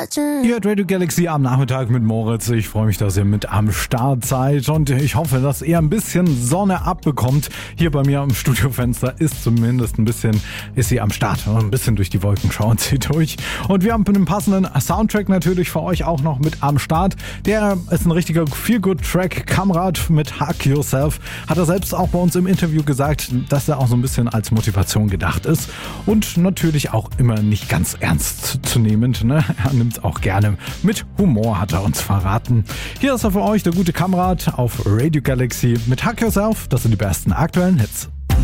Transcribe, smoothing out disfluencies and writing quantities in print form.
Ihr hört Radio Galaxy am Nachmittag mit Moritz. Ich freue mich, dass ihr mit am Start seid und ich hoffe, dass ihr ein bisschen Sonne abbekommt. Hier bei mir am Studiofenster ist zumindest ist sie am Start. Ein bisschen durch die Wolken schauen sie durch. Und wir haben einen passenden Soundtrack natürlich für euch auch noch mit am Start. Der ist ein richtiger Feel-Good-Track. Kamrat mit Hug Yourself hat er selbst auch bei uns im Interview gesagt, dass er auch so ein bisschen als Motivation gedacht ist. Und natürlich auch immer nicht ganz ernst zu nehmen. Ne? Er nimmt es auch gerne mit Humor, hat er uns verraten. Hier ist er für euch, der gute Kamrat auf Radio Galaxy mit Hug Yourself. Das sind die besten aktuellen Hits.